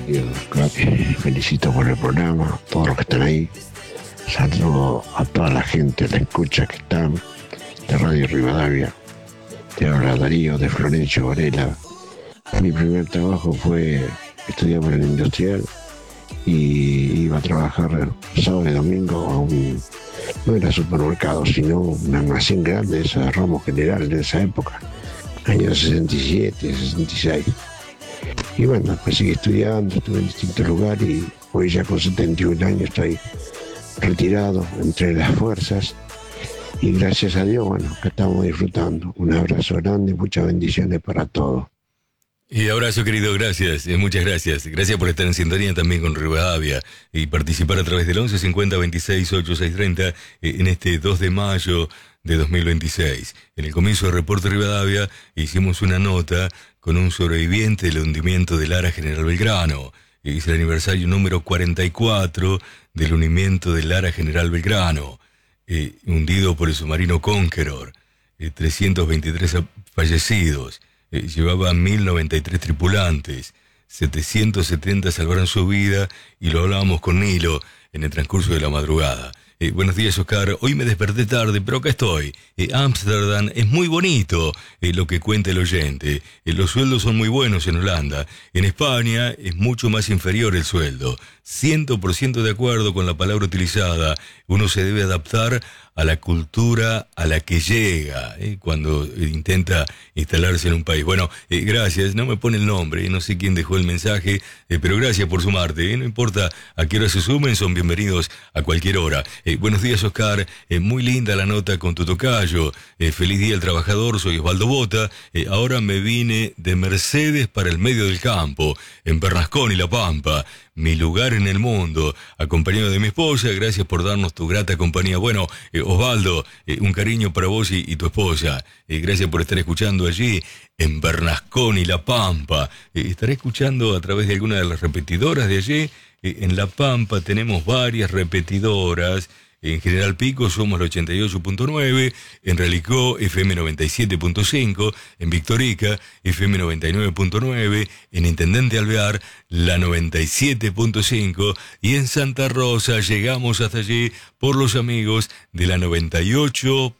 querido Oscar. Felicito por el programa, todos los que están ahí. Saludo a toda la gente, la escucha que están de Radio Rivadavia. Te habla Darío de Florencio Varela. Mi primer trabajo fue estudiar por el industrial y iba a trabajar sábado y domingo no era supermercado, sino un almacén grande de esos de ramo general de esa época, años 67, 66. Y bueno, después seguí estudiando, estuve en distintos lugares y hoy ya con 71 años estoy retirado entre las fuerzas y gracias a Dios, bueno, que estamos disfrutando. Un abrazo grande y muchas bendiciones para todos. Y abrazo, querido, gracias, muchas gracias. Gracias por estar en sintonía también con Rivadavia y participar a través del 11 50 26 8630 en este 2 de mayo de 2026. En el comienzo del reporte Rivadavia hicimos una nota con un sobreviviente del hundimiento del ARA General Belgrano. Es el aniversario número 44 del hundimiento del ARA General Belgrano, hundido por el submarino Conqueror, 323 fallecidos. Llevaba 1093 tripulantes, 770 salvaron su vida y lo hablábamos con Nilo en el transcurso de la madrugada. Buenos días, Oscar. Hoy me desperté tarde, pero acá estoy. Ámsterdam es muy bonito, lo que cuenta el oyente. Los sueldos son muy buenos en Holanda. En España es mucho más inferior el sueldo. 100% de acuerdo con la palabra utilizada. Uno se debe adaptar a la cultura a la que llega cuando intenta instalarse en un país. Bueno, gracias, no me pone el nombre, no sé quién dejó el mensaje, pero gracias por sumarte, no importa a qué hora se sumen, son bienvenidos a cualquier hora. Buenos días, Oscar, muy linda la nota con tu tocayo, feliz día al trabajador, soy Osvaldo Bota, ahora me vine de Mercedes para el medio del campo, en Bernascón y La Pampa, mi lugar en el mundo, acompañado de mi esposa, gracias por darnos tu grata compañía. Bueno, Osvaldo, un cariño para vos y tu esposa, gracias por estar escuchando allí en Bernascón y La Pampa. Estaré escuchando a través de alguna de las repetidoras de allí. En La Pampa tenemos varias repetidoras. En General Pico somos el 88.9, en Relicó FM 97.5, en Victorica FM 99.9, en Intendente Alvear la 97.5 y en Santa Rosa llegamos hasta allí por los amigos de la 98.3.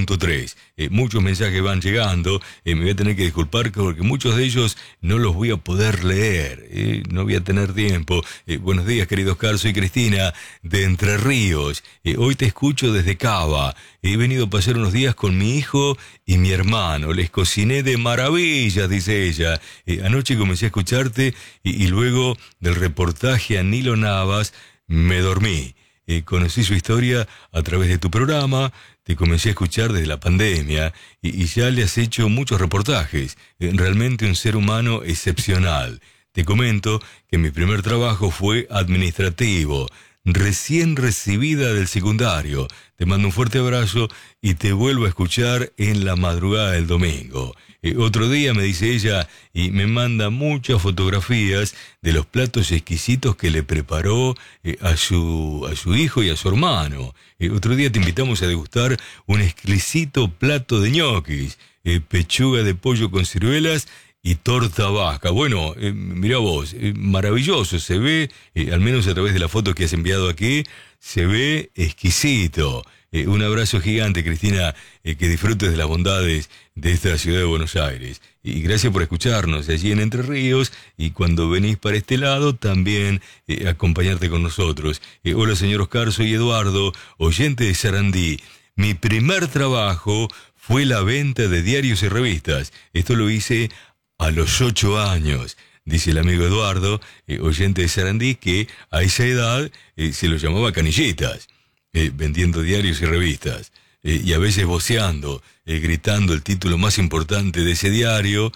Muchos mensajes van llegando, me voy a tener que disculpar porque muchos de ellos no los voy a poder leer, no voy a tener tiempo. Buenos días, querido Oscar, soy Cristina de Entre Ríos, hoy te escucho desde Cava, he venido a pasar unos días con mi hijo y mi hermano, les cociné de maravilla, dice ella. Anoche comencé a escucharte y luego del reportaje a Nilo Navas me dormí. Conocí su historia a través de tu programa, te comencé a escuchar desde la pandemia y ya le has hecho muchos reportajes. Realmente un ser humano excepcional. Te comento que mi primer trabajo fue administrativo, recién recibida del secundario. Te mando un fuerte abrazo y te vuelvo a escuchar en la madrugada del domingo. Otro día me dice ella y me manda muchas fotografías de los platos exquisitos que le preparó a su hijo y a su hermano. Otro día te invitamos a degustar un exquisito plato de ñoquis, pechuga de pollo con ciruelas y torta vasca. Bueno, mirá vos, maravilloso, se ve, al menos a través de la foto que has enviado aquí, se ve exquisito. Un abrazo gigante, Cristina, que disfrutes de las bondades de esta ciudad de Buenos Aires. Y gracias por escucharnos allí en Entre Ríos y cuando venís para este lado también acompañarte con nosotros. Hola, señor Oscar, soy Eduardo, oyente de Sarandí. Mi primer trabajo fue la venta de diarios y revistas. Esto lo hice a los 8 años. Dice el amigo Eduardo, oyente de Sarandí, que a esa edad se lo llamaba canilletas. Vendiendo diarios y revistas, y a veces voceando, gritando el título más importante de ese diario,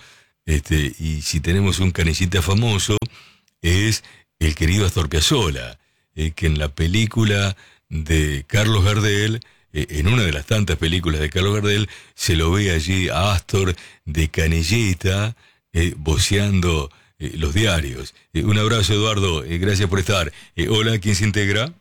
y si tenemos un canillita famoso, es el querido Astor Piazzolla, que en la película de Carlos Gardel, en una de las tantas películas de Carlos Gardel, se lo ve allí a Astor de canillita, voceando los diarios. Un abrazo, Eduardo, gracias por estar. Hola, ¿quién se integra?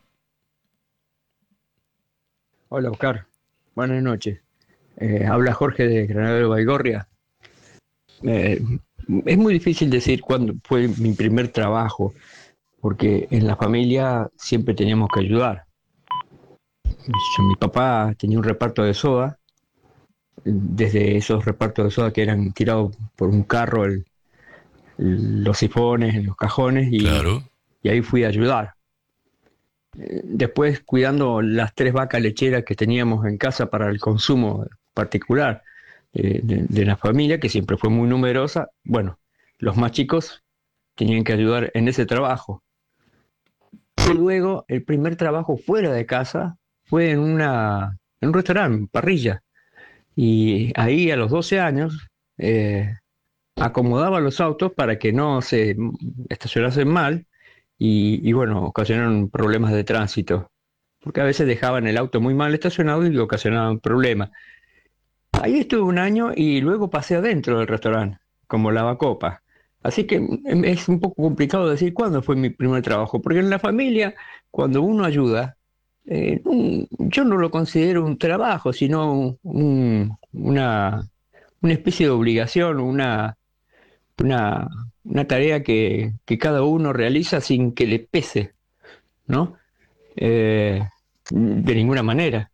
Hola, Oscar. Buenas noches. Habla Jorge de Granadero Baigorria. Es muy difícil decir cuándo fue mi primer trabajo, porque en la familia siempre teníamos que ayudar. Mi papá tenía un reparto de soda, desde esos repartos de soda que eran tirados por un carro, los sifones, los cajones, Claro. y ahí fui a ayudar. Después, cuidando las 3 vacas lecheras que teníamos en casa para el consumo particular de la familia, que siempre fue muy numerosa, bueno, los más chicos tenían que ayudar en ese trabajo. Y luego, el primer trabajo fuera de casa fue en un restaurante, parrilla. Y ahí a los 12 años acomodaba los autos para que no se estacionasen mal y bueno, ocasionaron problemas de tránsito, porque a veces dejaban el auto muy mal estacionado y ocasionaban problemas. Ahí estuve un año y luego pasé adentro del restaurante, como lavacopa. Así que es un poco complicado decir cuándo fue mi primer trabajo, porque en la familia, cuando uno ayuda, yo no lo considero un trabajo, sino una especie de obligación, una, una tarea que cada uno realiza sin que le pese, ¿no? De ninguna manera.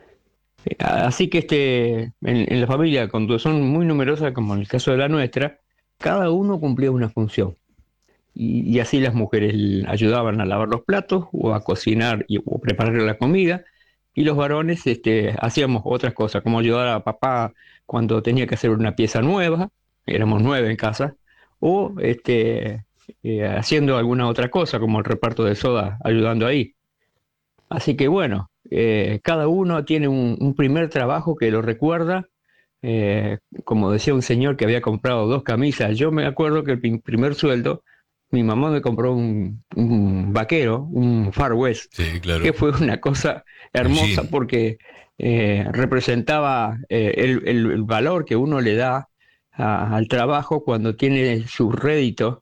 Así que en la familia, cuando son muy numerosas, como en el caso de la nuestra, cada uno cumplía una función. Y así las mujeres ayudaban a lavar los platos o a cocinar o preparar la comida, y los varones hacíamos otras cosas, como ayudar a papá cuando tenía que hacer una pieza nueva, éramos 9 en casa, o haciendo alguna otra cosa, como el reparto de soda, ayudando ahí. Así que bueno, cada uno tiene un primer trabajo que lo recuerda. Como decía un señor que había comprado 2 camisas, yo me acuerdo que mi primer sueldo, mi mamá me compró un vaquero, un Far West, Sí, claro. que fue una cosa hermosa porque representaba el valor que uno le da al trabajo cuando tiene su rédito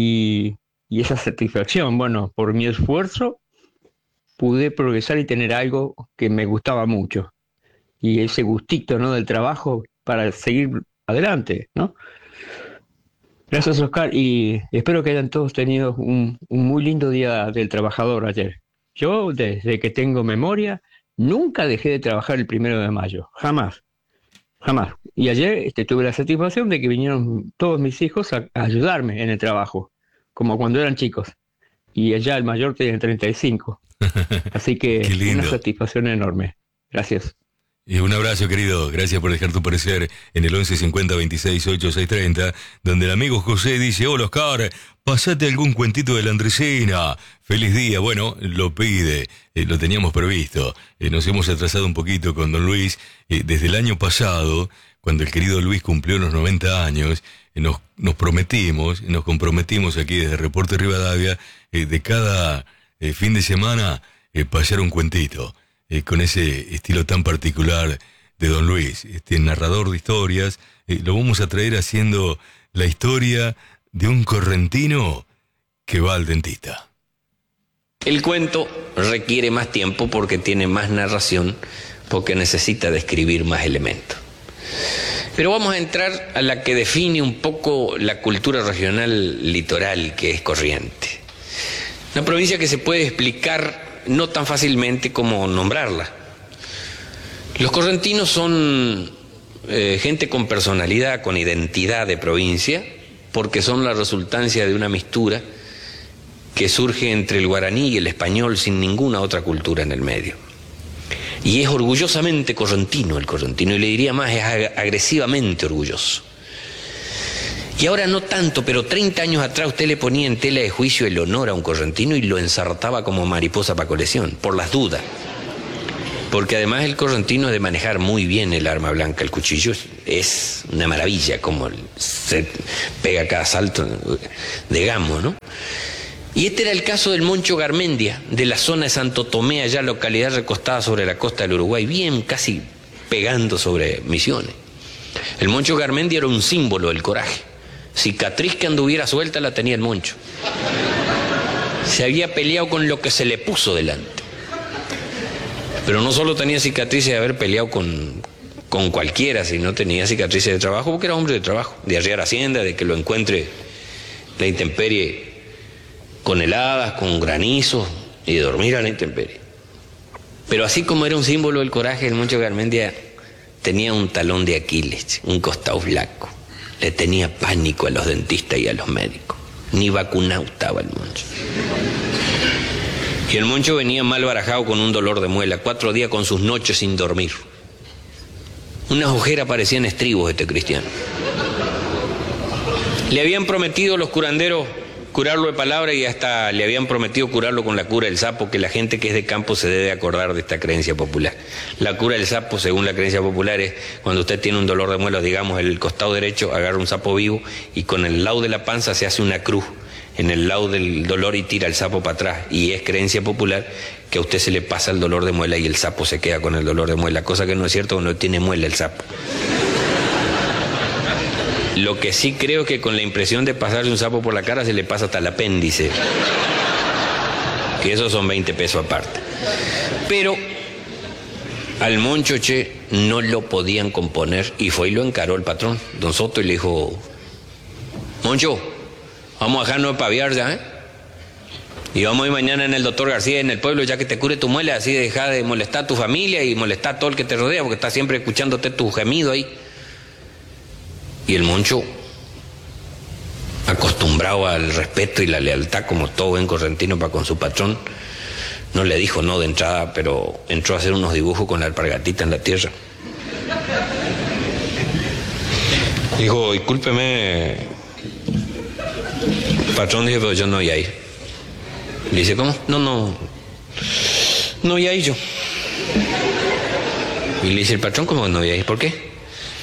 y esa satisfacción. Bueno, por mi esfuerzo pude progresar y tener algo que me gustaba mucho. Y ese gustito, ¿no?, del trabajo para seguir adelante, ¿no? Gracias, Oscar, y espero que hayan todos tenido un muy lindo día del trabajador ayer. Yo, desde que tengo memoria, nunca dejé de trabajar el 1 de mayo, jamás, jamás. Y ayer tuve la satisfacción de que vinieron todos mis hijos a ayudarme en el trabajo, como cuando eran chicos. Y ya el mayor tiene 35. Así que Qué lindo. una satisfacción enorme. Gracias. Y un abrazo, querido. Gracias por dejar tu parecer en el 11 50 26 8 6 30, donde el amigo José dice: hola, Oscar, pasate algún cuentito de la Andresina. Feliz día. Bueno, lo pide, lo teníamos previsto. Nos hemos atrasado un poquito con don Luis. Desde el año pasado, cuando el querido Luis cumplió los 90 años, nos comprometimos aquí desde Reporte Rivadavia, de cada fin de semana pasar un cuentito. Con ese estilo tan particular de don Luis, este narrador de historias. Lo vamos a traer haciendo la historia de un correntino que va al dentista. El cuento requiere más tiempo porque tiene más narración, porque necesita describir más elementos. Pero vamos a entrar a la que define un poco la cultura regional litoral, que es Corrientes. Una provincia que se puede explicar no tan fácilmente como nombrarla. Los correntinos son gente con personalidad, con identidad de provincia, porque son la resultancia de una mistura que surge entre el guaraní y el español sin ninguna otra cultura en el medio. Y es orgullosamente correntino el correntino, y le diría más, es agresivamente orgulloso. Y ahora no tanto, pero 30 años atrás usted le ponía en tela de juicio el honor a un correntino y lo ensartaba como mariposa para colección, por las dudas. Porque además el correntino es de manejar muy bien el arma blanca, el cuchillo es una maravilla, como se pega cada salto de gamo, ¿no? Y este era el caso del Moncho Garmendia, de la zona de Santo Tomé, allá localidad recostada sobre la costa del Uruguay, bien casi pegando sobre Misiones. El Moncho Garmendia era un símbolo del coraje. Cicatriz que anduviera suelta la tenía el Moncho. Se había peleado con lo que se le puso delante. Pero no solo tenía cicatrices de haber peleado con con cualquiera si no tenía cicatrices de trabajo, porque era hombre de trabajo, de arriar hacienda, de que lo encuentre la intemperie con heladas, con granizos, y de dormir a la intemperie. Pero así como era un símbolo del coraje, el Moncho Garmendia tenía un talón de Aquiles, un costado flaco. Le tenía pánico a los dentistas y a los médicos. Ni vacunado estaba el Moncho. Y el Moncho venía mal barajado con un dolor de muela, 4 días con sus noches sin dormir. Unas ojeras parecían estribos este cristiano. Le habían prometido los curanderos curarlo de palabra y hasta le habían prometido curarlo con la cura del sapo, que la gente que es de campo se debe acordar de esta creencia popular. La cura del sapo, según la creencia popular, es cuando usted tiene un dolor de muelas, digamos, el costado derecho, agarra un sapo vivo y con el lado de la panza se hace una cruz en el lado del dolor y tira el sapo para atrás. Y es creencia popular que a usted se le pasa el dolor de muela y el sapo se queda con el dolor de muela, cosa que no es cierto, no tiene muela el sapo. Lo que sí creo es que con la impresión de pasarse un sapo por la cara se le pasa hasta el apéndice. Que esos son 20 pesos aparte. Pero al Moncho, no lo podían componer y fue y lo encaró el patrón, don Soto, y le dijo: Moncho, vamos a dejarnos de paviar ya, ¿eh? Y vamos a ir mañana en el doctor García en el pueblo, ya que te cure tu muela, así deja de molestar a tu familia y molestar a todo el que te rodea, porque está siempre escuchándote tu gemido ahí. Y el Moncho, acostumbrado al respeto y la lealtad como todo buen correntino para con su patrón, no le dijo no de entrada, pero entró a hacer unos dibujos con la alpargatita en la tierra. Dijo: discúlpeme, patrón, dije, pero yo no voy a ir. Le dice: ¿cómo? No voy a ir yo. Y le dice el patrón: ¿cómo no voy a ir? ¿Por qué?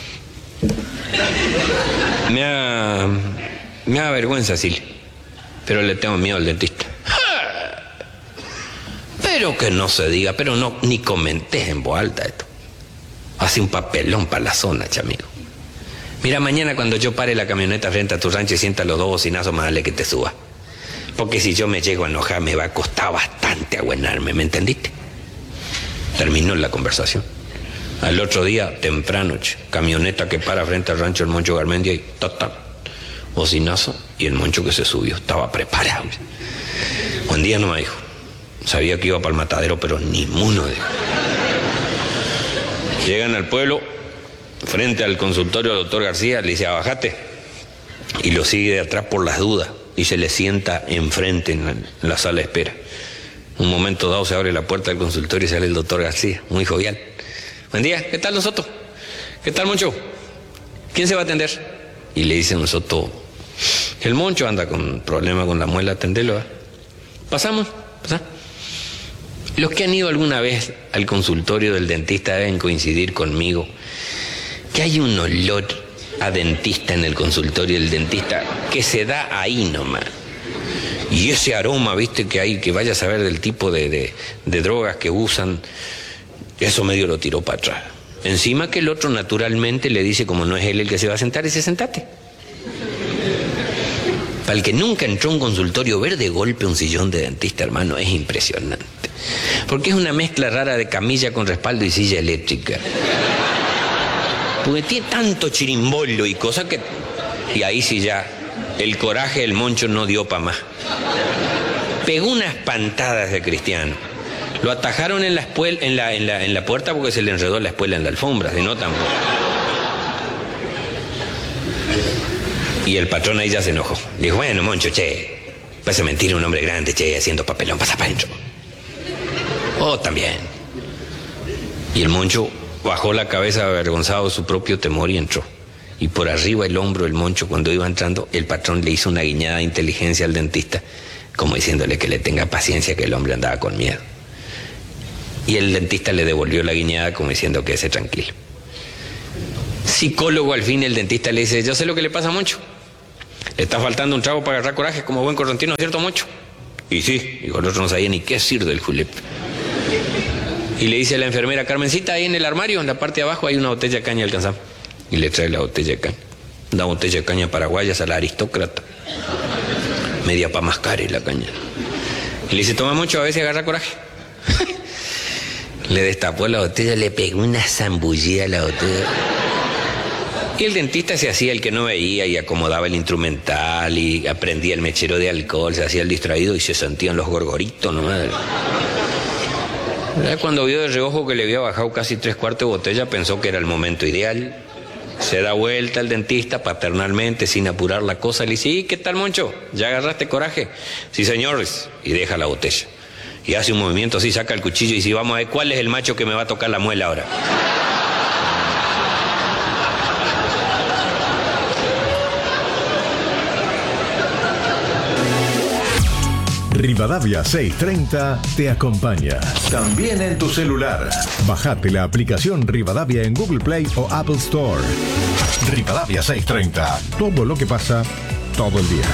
Me da vergüenza, Silvia, pero le tengo miedo al dentista. Pero que no se diga, pero no, ni comentes en voz alta esto. Hace un papelón para la zona, chamigo. Mira, mañana cuando yo pare la camioneta frente a tu rancho y sienta los 2 bocinazos, más dale que te suba. Porque si yo me llego a enojar, me va a costar bastante agüenarme, ¿me entendiste? Terminó la conversación. Al otro día, temprano, camioneta que para frente al rancho del Moncho Garmendia y bocinazo, y el Moncho que se subió, estaba preparado. Buen día nomás, dijo. Sabía que iba para el matadero, pero ni uno, dijo. Llegan al pueblo, frente al consultorio del doctor García, le dice: abajate. Y lo sigue de atrás por las dudas, y se le sienta enfrente en la sala de espera. Un momento dado se abre la puerta del consultorio y sale el doctor García, muy jovial. Buen día, ¿qué tal, don Soto? ¿Qué tal, Moncho? ¿Quién se va a atender? Y le dice don Soto: el Moncho anda con problema con la muela, atendelo, ¿eh? Pasamos. Los que han ido alguna vez al consultorio del dentista deben coincidir conmigo que hay un olor a dentista en el consultorio del dentista que se da ahí nomás. Y ese aroma, viste, que hay, que vaya a saber del tipo de drogas que usan, eso medio lo tiró para atrás. Encima que el otro naturalmente le dice, como no es él el que se va a sentar, dice: sentate. Para el que nunca entró a un consultorio, ver de golpe un sillón de dentista, hermano, es impresionante. Porque es una mezcla rara de camilla con respaldo y silla eléctrica. Porque tiene tanto chirimbolo y cosas que... Y ahí sí ya, el coraje del Moncho no dio para más. Pegó unas pantadas de cristiano. Lo atajaron en la puerta porque se le enredó la espuela en la alfombra, si no tampoco. Y el patrón ahí ya se enojó. Le dijo: bueno, Moncho, vas a mentir a un hombre grande, haciendo papelón, pasa para adentro. Oh, también. Y el Moncho bajó la cabeza avergonzado de su propio temor y entró. Y por arriba el hombro del Moncho, cuando iba entrando, el patrón le hizo una guiñada de inteligencia al dentista, como diciéndole que le tenga paciencia, que el hombre andaba con miedo. Y el dentista le devolvió la guiñada como diciendo: quédese tranquilo. Psicólogo, al fin el dentista le dice: yo sé lo que le pasa a Moncho. Le está faltando un trago para agarrar coraje como buen correntino, ¿cierto, Moncho? Y sí, dijo el otro, no sabía ni qué decir del julep. Y le dice a la enfermera: Carmencita, ahí en el armario, en la parte de abajo, hay una botella de caña alcanzada. Y le trae la botella de caña. Una botella de caña paraguaya a la aristócrata. Media pa' mascar la caña. Y le dice: toma, Moncho, a ver si agarra coraje. Le destapó la botella, le pegó una zambullida a la botella. Y el dentista se hacía el que no veía y acomodaba el instrumental y aprendía el mechero de alcohol, se hacía el distraído y se sentían los gorgoritos nomás. Cuando vio de reojo que le había bajado casi 3/4 de botella, pensó que era el momento ideal. Se da vuelta el dentista paternalmente, sin apurar la cosa, le dice: ¿y qué tal, Moncho? ¿Ya agarraste coraje? Sí, señores. Y deja la botella. Y hace un movimiento así, saca el cuchillo y dice: vamos a ver cuál es el macho que me va a tocar la muela ahora. Rivadavia 630 te acompaña. También en tu celular. Bajate la aplicación Rivadavia en Google Play o Apple Store. Rivadavia 630. Todo lo que pasa, todo el día.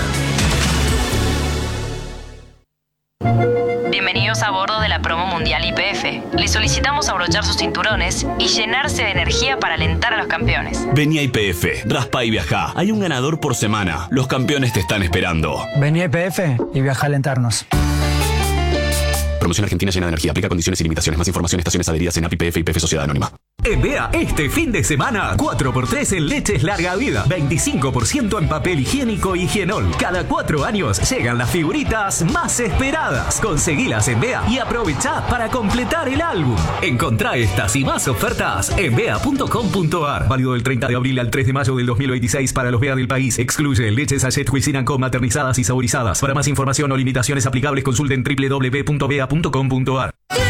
Bienvenidos a bordo de la promo mundial YPF. Les solicitamos abrochar sus cinturones y llenarse de energía para alentar a los campeones. Vení a YPF, raspa y viajá. Hay un ganador por semana. Los campeones te están esperando. Vení a YPF y viaja a alentarnos. Promoción Argentina llena de energía. Aplica condiciones y limitaciones. Más información, estaciones adheridas en API YPF y YPF Sociedad Anónima. En Bea, este fin de semana, 4x3 en leches larga vida, 25% en papel higiénico y higienol. Cada 4 años llegan las figuritas más esperadas. Conseguilas en Bea y aprovechá para completar el álbum. Encontrá estas y más ofertas en bea.com.ar. Válido del 30 de abril al 3 de mayo del 2026 para los Bea del país. Excluye leches Sachet Cuisine & Co maternizadas y saborizadas. Para más información o limitaciones aplicables, consulten www.bea.com.ar.